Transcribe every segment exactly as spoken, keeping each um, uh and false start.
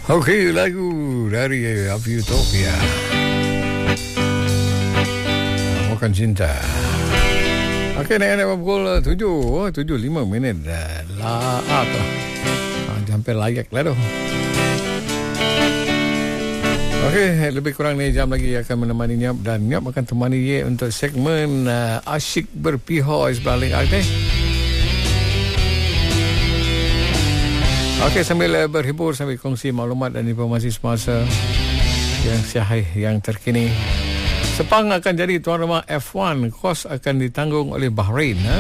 Okey, lagu dari Api Utopia. Bukan cinta. Okey, naik-naik pukul tujuh. tujuh lima minit dah. Lah, apa? Ah, hampir layak lah tu. Okey, lebih kurang ni jam lagi akan menemani Nyap. Dan Nyap akan temani ye untuk segmen uh, Asyik Berpihak sebalik. Okey. Okey, sambil uh, berhibur, sambil kongsi maklumat dan informasi semasa yang syahih, yang terkini. Sepang akan jadi tuan rumah F satu. Kos akan ditanggung oleh Bahrain. Ha?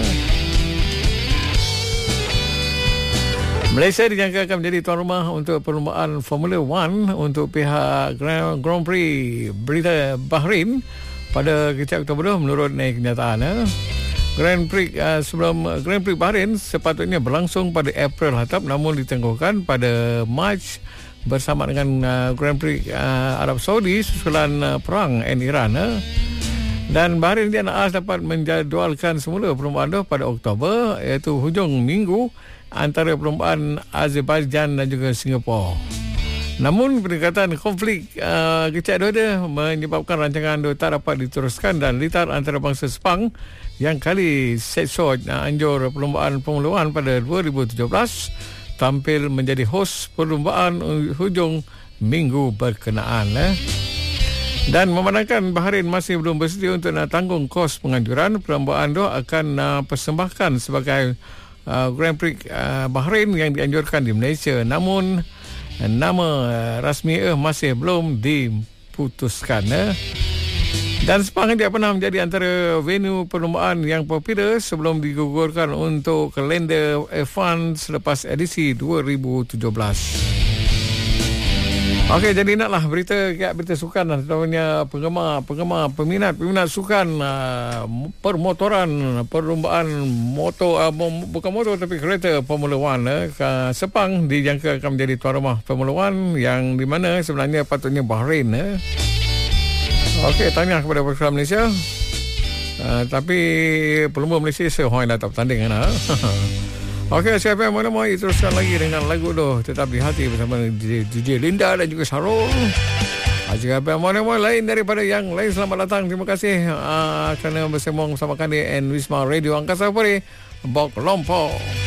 Malaysia dijangka akan menjadi tuan rumah untuk perlombaan Formula One untuk pihak Grand, Grand Prix Berita Bahrain pada kecil Oktober menurut kenyataan. Ha? Grand Prix uh, sebelum Grand Prix Bahrain sepatutnya berlangsung pada April hatap, namun ditangguhkan pada Mac bersama dengan uh, Grand Prix uh, Arab Saudi susulan uh, perang N Iran. Uh. Dan Bahrain dia nak dapat menjadualkan semula perlombaan itu pada Oktober, iaitu hujung minggu antara perlombaan Azerbaijan dan juga Singapura. Namun pendekatan konflik uh, kecil dia menyebabkan rancangan itu tak dapat diteruskan dan litar antara bangsa Sepang yang kali seksual uh, anjur perlombaan Formula One pada dua ribu tujuh belas tampil menjadi hos perlombaan hujung minggu berkenaan. Eh. Dan memandangkan Bahrain masih belum bersedia untuk nak tanggung kos penganjuran, perlombaan itu akan uh, persembahkan sebagai uh, Grand Prix uh, Bahrain yang dianjurkan di Malaysia. Namun nama uh, rasmi uh, masih belum diputuskan. Eh. Dan Sepang dia pernah menjadi antara venue perlombaan yang popular sebelum digugurkan untuk kalender F satu selepas edisi dua ribu tujuh belas. Okey, jadi naklah berita berita sukan lah. Contohnya penggemar, penggemar, peminat, peminat sukan uh, permotoran, perlombaan motor, uh, bukan motor tapi kereta Formula One. Eh. Sepang dijangka akan menjadi tuan rumah Formula One yang di mana sebenarnya patutnya Bahrain. Eh. Okey, tanya kepada Persatuan Malaysia. Uh, tapi pelumba Malaysia sehoy dah tak bertanding kan. Okey, siapa yang mana-mana teruskan lagi dengan lagu tu Tetap di Hati bersama D J Linda dan juga Sarul. Siapa yang mana-mana lain daripada yang lain, selamat datang. Terima kasih uh, kerana bersembang bersama kami N Wisma Radio Angkasa Puri Bok Lompok.